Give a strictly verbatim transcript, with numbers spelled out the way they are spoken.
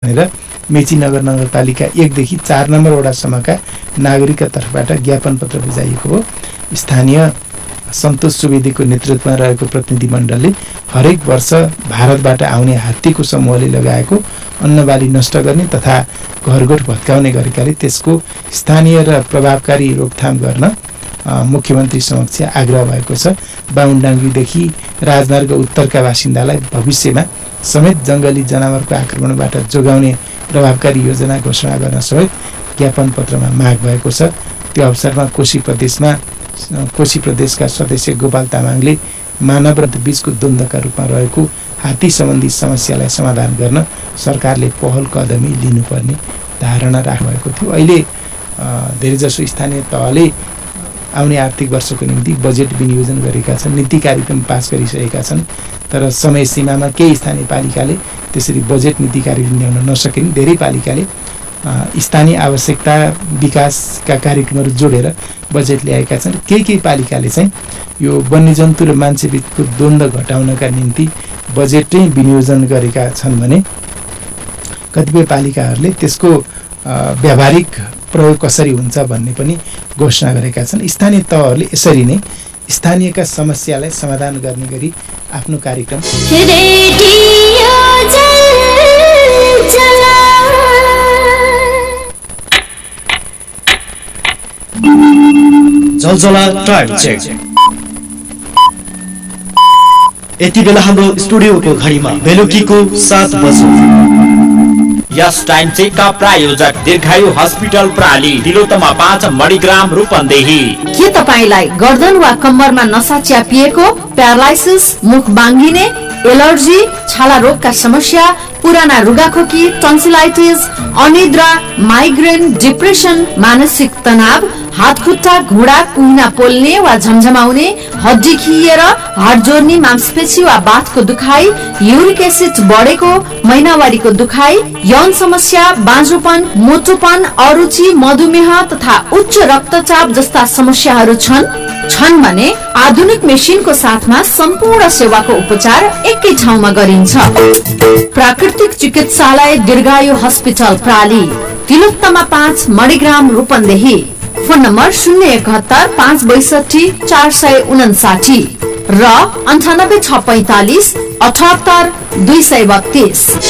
भनेर मेची नगर नगरपालिका एक देखि चार नम्बर वडासम्मका नागरिकका तर्फबाट ज्ञापन पत्र बुझाइएको हो। स्थानीय सन्तोष सुवेदीको नेतृत्वमा रहेको प्रतिनिधिमण्डलले हरेक वर्ष भारतबाट आउने हात्तीको समूहले लगाएको अन्नबाली नष्ट गर्ने तथा घरगोठ भत्काउने गरेकाले त्यसको स्थानीय र प्रभावकारी रोकथाम गर्न मुख्यमन्त्री समक्ष आग्रह भएको छ। बाहुनडाङ्गीदेखि राजमार्ग उत्तरका बासिन्दालाई भविष्यमा समेत जङ्गली जनावरको आक्रमणबाट जोगाउने प्रभावकारी योजना घोषणा गर्न समेत ज्ञापन पत्रमा माग भएको छ। त्यो अवसरमा कोशी प्रदेशमा कोशी प्रदेशका सदस्य गोपाल तामाङले मानव र बीचको द्वन्द्वका रूपमा रहेको हात्ती सम्बन्धी समस्यालाई समाधान गर्न सरकारले पहल कदमी लिनुपर्ने धारणा राख्नुभएको थियो। अहिले धेरैजसो स्थानीय तहले आउने आर्थिक वर्षको निम्ति बजेट विनियोजन गरेका छन्, नीति कार्यक्रम पास गरिसकेका छन्, तर समय सीमामा केही स्थानीय पालिकाले त्यसरी बजेट नीति कार्यक्रम ल्याउन नसकेन्। धेरै पालिकाले स्थानीय आवश्यकता विकासका कार्यक्रमहरू जोडेर बजेट ल्याएका छन्। केही केही पालिकाले चाहिँ यो वन्यजन्तु र मान्छेबीचको द्वन्द्व घटाउनका निम्ति बजेटै विनियोजन गरेका छन् भने कतिपय पालिकाहरूले त्यसको व्यावहारिक प्रयोग कसरी हुन्छ भन्ने पनि घोषणा गरेका छन्। स्थानीय तहहरूले यसरी नै स्थानीयका समस्यालाई समाधान गर्ने गरी आफ्नो कार्यक्रम जलजला टाइम चेक। यति बेला हाम्रो स्टुडियोको घडीमा बेलुकीको सात बजे। यस टाइम चेकका प्रायोजक दीर्घायु हस्पिटल प्राली, तिलोत्तमा पाँच मणिग्राम रूपन्देही। के तपाईलाई गर्दन वा कम्मरमा नसा च्यापिएको, प्यारालाइसिस, मुख बाङ्गिने, एलर्जी, छाला रोगका समस्या, पुराना रुगाखोकी, टन्सिलाइटिस, अनिद्रा, माइग्रेन, डिप्रेसन, मानसिक तनाव, हात खुट्टा घुँडा कुहिना पोल्ने वा झमझमाउने, हड्डी खिएर हाड जोड्ने, मांसपेशी वा बाथको दुखाइ, युरिक एसिड बढेको, महिनावारीको दुखाइ, यौन समस्या, बाँझोपन, मोटोपन, अरुचि, मधुमेह तथा उच्च रक्तचाप जस्ता समस्याहरू छन् छन् भने आधुनिक मेसिनको साथमा सम्पूर्ण सेवाको उपचार एकै ठाउँमा गरिन्छ। प्राकृतिक चिकित्सालय दीर्घायु हस्पिटल प्राली, तिलोत्तमा पाँच मणिग्राम रूपन्देही। फोन नम्बर शून्य एकहत्तर पाँच बैसठी चार सय उनासाठी र अन्ठानब्बे छ पैंतालिस अठहत्तर दुई सय बत्तीस।